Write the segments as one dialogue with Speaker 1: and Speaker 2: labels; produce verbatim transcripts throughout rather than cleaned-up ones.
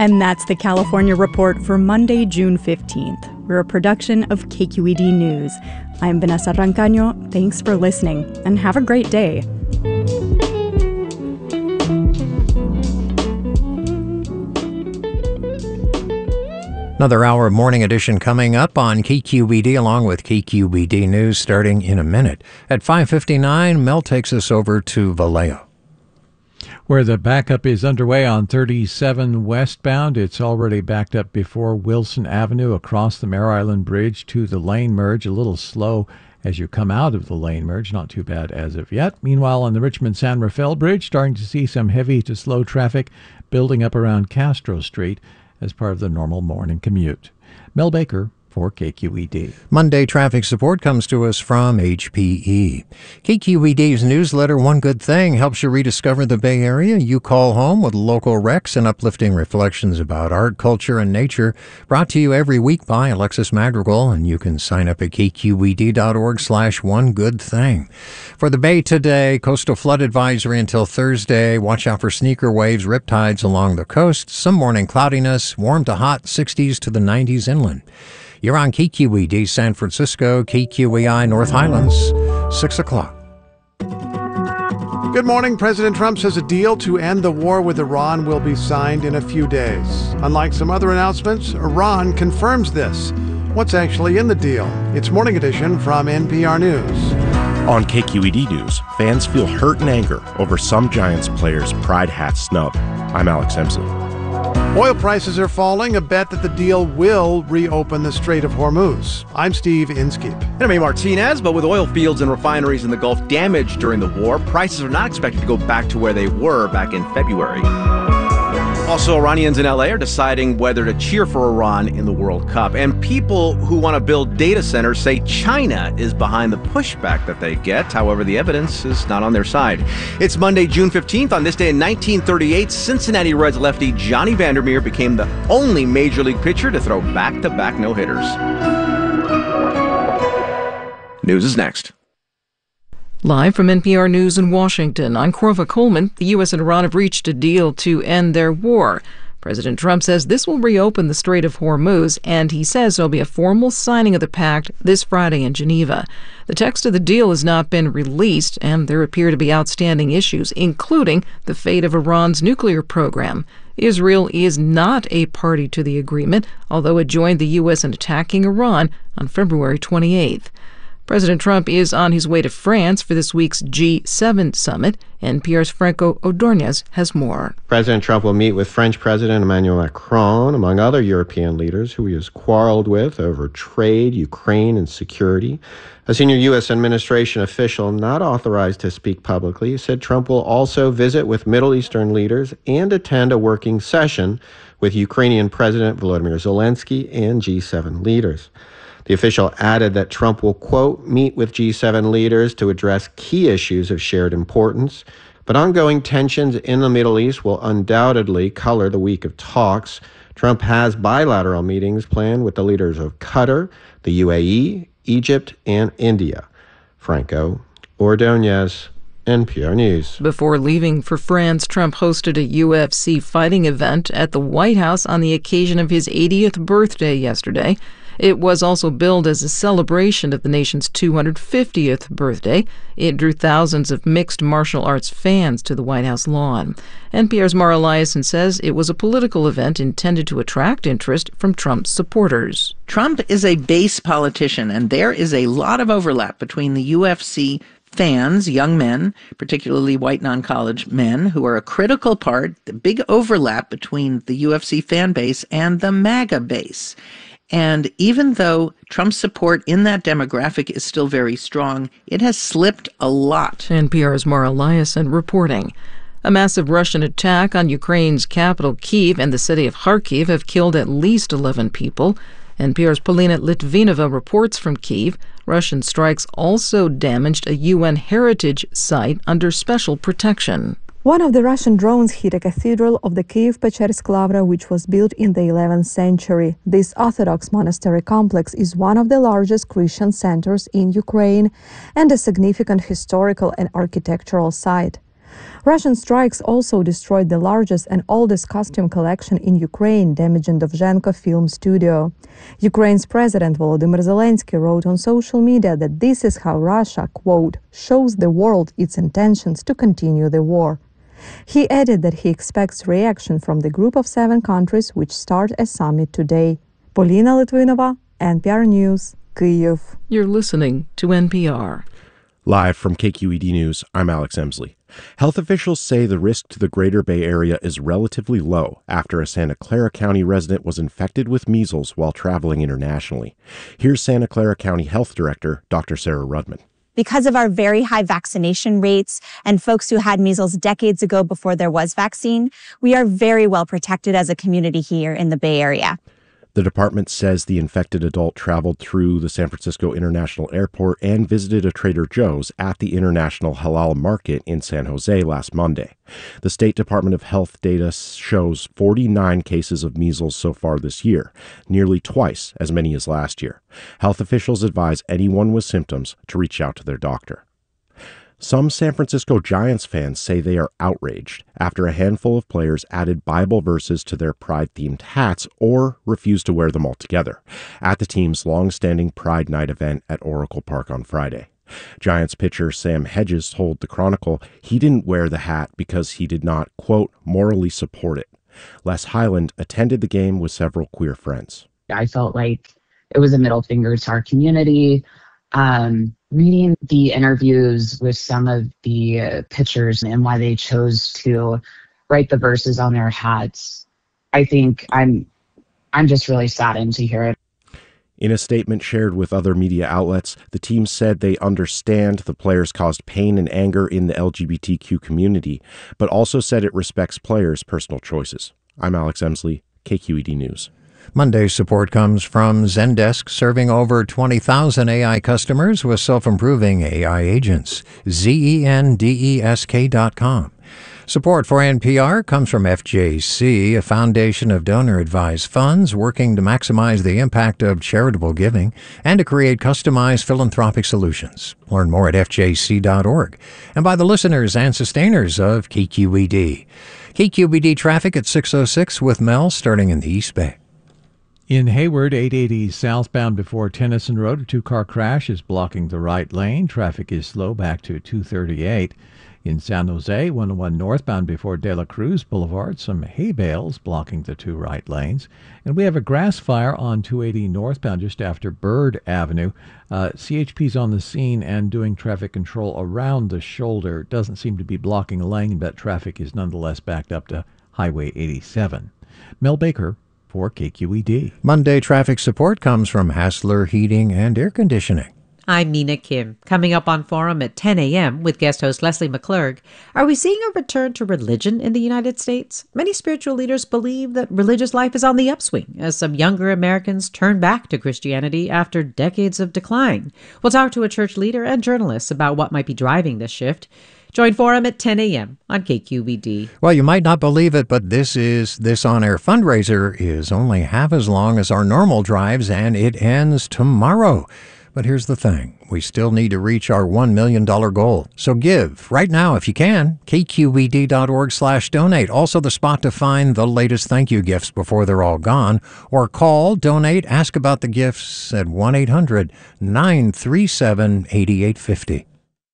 Speaker 1: And that's the California Report for Monday, June fifteenth. We're a production of K Q E D News. I'm Vanessa Rancaño. Thanks for listening, and have a great day.
Speaker 2: Another hour of Morning Edition coming up on K Q E D along with K Q E D News starting in a minute. At five fifty-nine, Mel takes us over to Vallejo,
Speaker 3: where the backup is underway on thirty-seven westbound. It's already backed up before Wilson Avenue across the Mare Island Bridge to the lane merge. A little slow as you come out of the lane merge. Not too bad as of yet. Meanwhile, on the Richmond-San Rafael Bridge, starting to see some heavy to slow traffic building up around Castro Street as part of the normal morning commute. Mel Baker for K Q E D.
Speaker 2: Monday traffic support comes to us from H P E. K Q E D's newsletter, One Good Thing, helps you rediscover the Bay Area. You call home with local recs and uplifting reflections about art, culture, and nature. Brought to you every week by Alexis Madrigal, and you can sign up at kqed.org slash one good thing. For the Bay today, coastal flood advisory until Thursday. Watch out for sneaker waves, riptides along the coast. Some morning cloudiness, warm to hot, sixties to the nineties inland. You're on K Q E D San Francisco, K Q E I North Highlands, six o'clock.
Speaker 4: Good morning. President Trump says a deal to end the war with Iran will be signed in a few days. Unlike some other announcements, Iran confirms this. What's actually in the deal? It's Morning Edition from N P R News.
Speaker 5: On K Q E D News, fans feel hurt and anger over some Giants players' pride hat snub. I'm Alex Simpson.
Speaker 4: Oil prices are falling, a bet that the deal will reopen the Strait of Hormuz. I'm Steve Inskeep.
Speaker 6: And I'm A. Martinez, but with oil fields and refineries in the Gulf damaged during the war, prices are not expected to go back to where they were back in February. Also, Iranians in L A are deciding whether to cheer for Iran in the World Cup. And people who want to build data centers say China is behind the pushback that they get. However, the evidence is not on their side. It's Monday, June fifteenth. On this day in nineteen thirty-eight, Cincinnati Reds lefty Johnny Vandermeer became the only major league pitcher to throw back-to-back no-hitters. News is next.
Speaker 7: Live from N P R News in Washington, I'm Corva Coleman. The U S and Iran have reached a deal to end their war. President Trump says this will reopen the Strait of Hormuz, and he says there'll be a formal signing of the pact this Friday in Geneva. The text of the deal has not been released, and there appear to be outstanding issues, including the fate of Iran's nuclear program. Israel is not a party to the agreement, although it joined the U S in attacking Iran on February twenty-eighth. President Trump is on his way to France for this week's G seven summit. N P R's Franco Ordonez has more.
Speaker 8: President Trump will meet with French President Emmanuel Macron, among other European leaders who he has quarreled with over trade, Ukraine, and security. A senior U S administration official not authorized to speak publicly said Trump will also visit with Middle Eastern leaders and attend a working session with Ukrainian President Volodymyr Zelensky and G seven leaders. The official added that Trump will, quote, meet with G seven leaders to address key issues of shared importance, but ongoing tensions in the Middle East will undoubtedly color the week of talks. Trump has bilateral meetings planned with the leaders of Qatar, the U A E, Egypt, and India. Franco Ordonez, N P R News.
Speaker 7: Before leaving for France, Trump hosted a U F C fighting event at the White House on the occasion of his eightieth birthday yesterday. It was also billed as a celebration of the nation's two hundred fiftieth birthday. It drew thousands of mixed martial arts fans to the White House lawn. N P R's Mara Eliason says it was a political event intended to attract interest from Trump's supporters.
Speaker 9: Trump is a base politician, and there is a lot of overlap between the U F C fans, young men, particularly white non-college men, who are a critical part, the big overlap between the U F C fan base and the MAGA base. And even though Trump's support in that demographic is still very strong, it has slipped a lot.
Speaker 7: N P R's Mara Eliason reporting. A massive Russian attack on Ukraine's capital, Kyiv, and the city of Kharkiv have killed at least eleven people. N P R's Polina Litvinova reports from Kyiv. Russian strikes also damaged a U N heritage site under special protection.
Speaker 10: One of the Russian drones hit a cathedral of the Kyiv-Pechersk Lavra, which was built in the eleventh century. This Orthodox monastery complex is one of the largest Christian centers in Ukraine and a significant historical and architectural site. Russian strikes also destroyed the largest and oldest costume collection in Ukraine, damaging Dovzhenko Film Studio. Ukraine's President Volodymyr Zelensky wrote on social media that this is how Russia, quote, shows the world its intentions to continue the war. He added that he expects reaction from the group of seven countries which start a summit today. Polina Litvinova, N P R News, Kyiv.
Speaker 7: You're listening to N P R.
Speaker 5: Live from K Q E D News, I'm Alex Emsley. Health officials say the risk to the greater Bay Area is relatively low after a Santa Clara County resident was infected with measles while traveling internationally. Here's Santa Clara County Health Director, Doctor Sarah Rudman.
Speaker 11: Because of our very high vaccination rates and folks who had measles decades ago before there was vaccine, we are very well protected as a community here in the Bay Area.
Speaker 5: The department says the infected adult traveled through the San Francisco International Airport and visited a Trader Joe's at the International Halal Market in San Jose last Monday. The State Department of Health data shows forty-nine cases of measles so far this year, nearly twice as many as last year. Health officials advise anyone with symptoms to reach out to their doctor. Some San Francisco Giants fans say they are outraged after a handful of players added Bible verses to their Pride-themed hats or refused to wear them altogether at the team's long-standing Pride Night event at Oracle Park on Friday. Giants pitcher Sam Hedges told the Chronicle he didn't wear the hat because he did not, quote, morally support it. Les Highland attended the game with several queer friends.
Speaker 12: I felt like it was a middle finger to our community. Um, reading the interviews with some of the uh, pitchers and why they chose to write the verses on their hats, I think I'm I'm just really saddened to hear it.
Speaker 5: In a statement shared with other media outlets, the team said they understand the players caused pain and anger in the L G B T Q community, but also said it respects players' personal choices. I'm Alex Emsley, K Q E D News.
Speaker 2: Monday's support comes from Zendesk, serving over twenty thousand A I customers with self-improving A I agents. Z E N D E S K dot com. Support for N P R comes from F J C, a foundation of donor-advised funds working to maximize the impact of charitable giving and to create customized philanthropic solutions. Learn more at F J C dot org. And by the listeners and sustainers of K Q E D. K Q E D traffic at six oh six with Mel starting in the East Bay.
Speaker 3: In Hayward, eight eighty southbound before Tennyson Road, a two-car crash is blocking the right lane. Traffic is slow back to two thirty-eight. In San Jose, one oh one northbound before De La Cruz Boulevard, some hay bales blocking the two right lanes. And we have a grass fire on two eighty northbound just after Bird Avenue. Uh, C H P's on the scene and doing traffic control around the shoulder. Doesn't seem to be blocking a lane, but traffic is nonetheless backed up to Highway eighty-seven. Mel Baker for K Q E D.
Speaker 2: Monday traffic support comes from Hassler Heating and Air Conditioning.
Speaker 13: I'm Nina Kim. Coming up on Forum at ten a.m. with guest host Leslie McClurg, are we seeing a return to religion in the United States? Many spiritual leaders believe that religious life is on the upswing as some younger Americans turn back to Christianity after decades of decline. We'll talk to a church leader and journalist about what might be driving this shift. Join Forum at ten a.m. on K Q E D.
Speaker 2: Well, you might not believe it, but this is this on-air fundraiser is only half as long as our normal drives, and it ends tomorrow. But here's the thing. We still need to reach our one million dollars goal. So give right now if you can. K Q E D dot org slash donate. Also the spot to find the latest thank you gifts before they're all gone. Or call, donate, ask about the gifts at one eight hundred nine three seven eight eight five zero.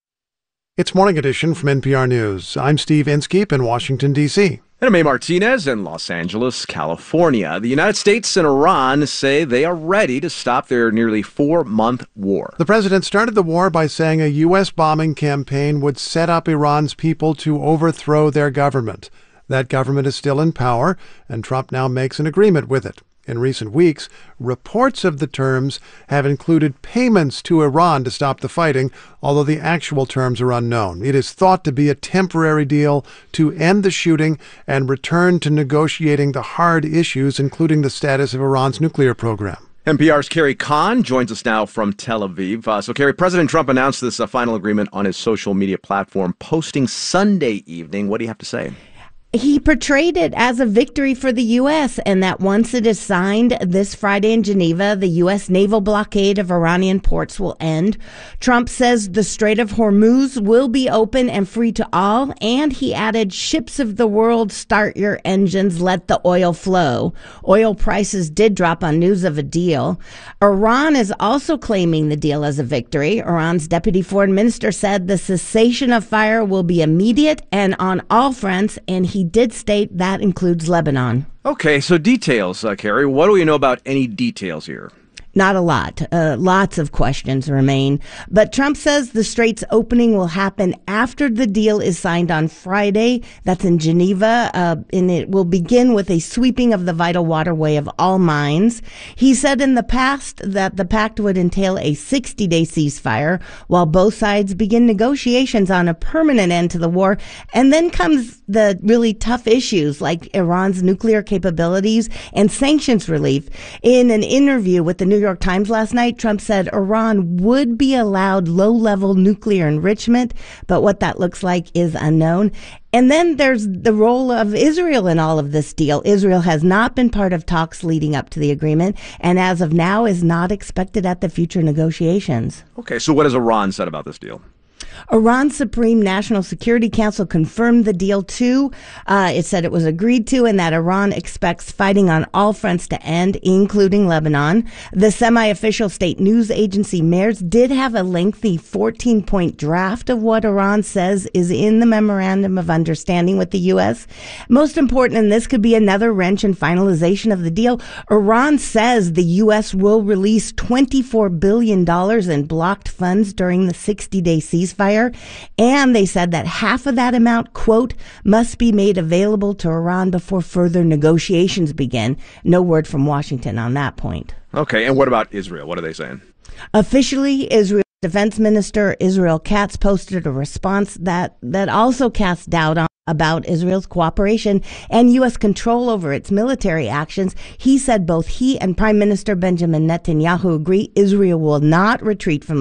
Speaker 4: It's Morning Edition from N P R News. I'm Steve Inskeep in Washington, D C
Speaker 6: And I'm May Martinez in Los Angeles, California. The United States and Iran say they are ready to stop their nearly four-month war.
Speaker 4: The president started the war by saying a U S bombing campaign would set up Iran's people to overthrow their government. That government is still in power, and Trump now makes an agreement with it. In recent weeks, reports of the terms have included payments to Iran to stop the fighting, although the actual terms are unknown. It is thought to be a temporary deal to end the shooting and return to negotiating the hard issues, including the status of Iran's nuclear program.
Speaker 6: N P R's Carrie Kahn joins us now from Tel Aviv. Uh, so, Carrie, President Trump announced this uh, final agreement on his social media platform, posting Sunday evening. What do you have to say?
Speaker 14: He portrayed it as a victory for the U S and that once it is signed this Friday in Geneva, the U S naval blockade of Iranian ports will end. Trump says the Strait of Hormuz will be open and free to all, and he added, ships of the world, start your engines, let the oil flow. Oil prices did drop on news of a deal. Iran is also claiming the deal as a victory. Iran's deputy foreign minister said the cessation of fire will be immediate and on all fronts, and he He did state that includes Lebanon.
Speaker 6: Okay, so details, uh, Carrie. What do we know about any details here?
Speaker 14: Not a lot. Uh, lots of questions remain. But Trump says the strait's opening will happen after the deal is signed on Friday. That's in Geneva. Uh, and it will begin with a sweeping of the vital waterway of all mines. He said in the past that the pact would entail a sixty-day ceasefire while both sides begin negotiations on a permanent end to the war. And then comes the really tough issues like Iran's nuclear capabilities and sanctions relief. In an interview with the New York York Times last night, Trump said Iran would be allowed low-level nuclear enrichment, but what that looks like is unknown. And then there's the role of Israel in all of this deal. Israel has not been part of talks leading up to the agreement, and as of now is not expected at the future negotiations.
Speaker 6: Okay, so what has Iran said about this deal?
Speaker 14: Iran's Supreme National Security Council confirmed the deal, too. Uh, it said it was agreed to and that Iran expects fighting on all fronts to end, including Lebanon. The semi-official state news agency MERS did have a lengthy fourteen-point draft of what Iran says is in the Memorandum of Understanding with the U S. Most important, and this could be another wrench in finalization of the deal, Iran says the U S will release twenty-four billion dollars in blocked funds during the sixty-day ceasefire. And they said that half of that amount, quote, must be made available to Iran before further negotiations begin. No word from Washington on that point.
Speaker 6: Okay, and what about Israel? What are they saying?
Speaker 14: Officially, Israel's Defense Minister Israel Katz posted a response that, that also cast doubt on about Israel's cooperation and U S control over its military actions. He said both he and Prime Minister Benjamin Netanyahu agree Israel will not retreat from